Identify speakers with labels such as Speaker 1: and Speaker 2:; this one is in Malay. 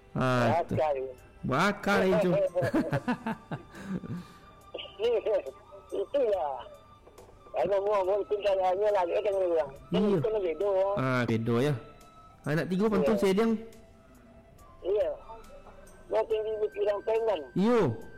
Speaker 1: Tu.
Speaker 2: Bakal.
Speaker 1: Bakal itu.
Speaker 2: Itulah. Kalau mau tinggalnya lagi kan orang.
Speaker 1: Iya.
Speaker 2: Itu nak bedo.
Speaker 1: Bedo ya. Anak 3 pantun sedang.
Speaker 2: Iya. Mau tinggi pikiran pengen.
Speaker 1: Yo.